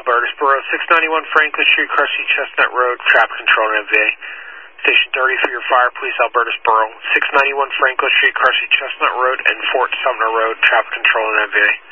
Albertusboro, 691 Franklin Street, Cressy Chestnut Road, traffic control in MVA. Station 30 for your fire, police, Albertusboro, 691 Franklin Street, Cressy Chestnut Road, and Fort Sumner Road, traffic control in MVA.